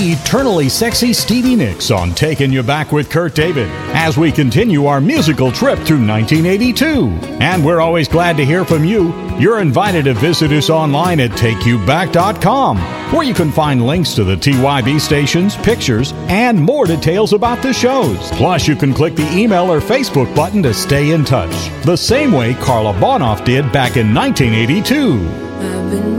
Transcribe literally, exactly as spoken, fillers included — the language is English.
eternally sexy Stevie Nicks on Taking You Back with Kurt David as we continue our musical trip through nineteen eighty-two. And we're always glad to hear from you. You're invited to visit us online at take you back dot com, where you can find links to the T Y B stations, pictures, and more details about the shows. Plus, you can click the email or Facebook button to stay in touch, the same way Carla Bonoff did back in nineteen eighty-two. I've been